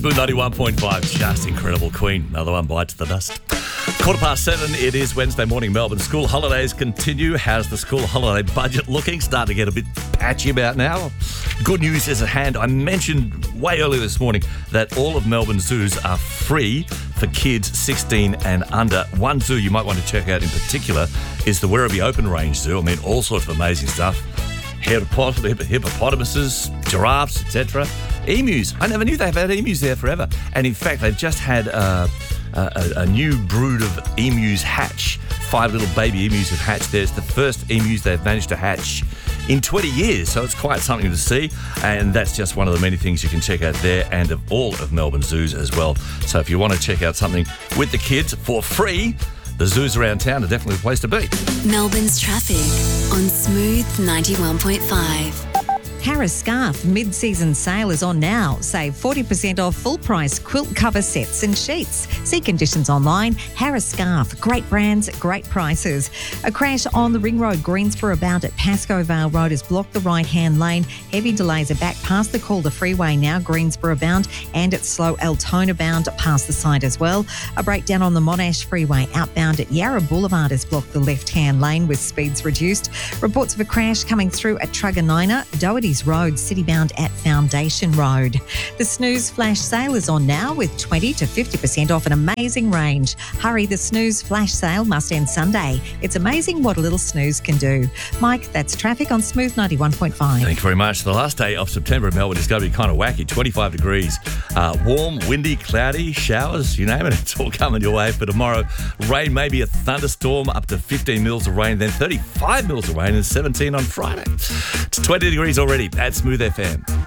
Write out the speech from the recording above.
Smooth 91.5, just incredible. Queen, another one bites the dust. 7:15, it is Wednesday morning, Melbourne. School holidays continue. How's the school holiday budget looking? Starting to get a bit patchy about now. Good news is at hand. I mentioned way earlier this morning that all of Melbourne zoos are free for kids 16 and under. One zoo you might want to check out in particular is the Werribee Open Range Zoo. I mean, all sorts of amazing stuff. Hippopotamuses, giraffes, etc. Emus. I never knew they've had emus there forever. And in fact, they've just had a new brood of emus hatch. 5 little baby emus have hatched there. It's the first emus they've managed to hatch in 20 years. So it's quite something to see. And that's just one of the many things you can check out there and of all of Melbourne zoos as well. So if you want to check out something with the kids for free, the zoos around town are definitely the place to be. Melbourne's traffic on Smooth 91.5. Harris Scarf mid-season sale is on now. Save 40% off full-price quilt cover sets and sheets. See conditions online. Harris Scarf. Great brands, great prices. A crash on the Ring Road, Greensboro bound at Pascoe Vale Road has blocked the right-hand lane. Heavy delays are back past the Calder Freeway now, Greensboro bound, and it's slow Altona bound past the site as well. A breakdown on the Monash Freeway outbound at Yarra Boulevard has blocked the left-hand lane with speeds reduced. Reports of a crash coming through at Truganina, Doherty's Road, citybound at Foundation Road. The Snooze Flash Sale is on now with 20 to 50% off an amazing range. Hurry, the Snooze Flash Sale must end Sunday. It's amazing what a little snooze can do. Mike, that's traffic on Smooth 91.5. Thank you very much. The last day of September in Melbourne is going to be kind of wacky. 25 degrees. Warm, windy, cloudy, showers, you name it. It's all coming your way for tomorrow. Rain, maybe a thunderstorm, up to 15 mils of rain, then 35 mils of rain and 17 on Friday. It's 20 degrees already at Smooth FM.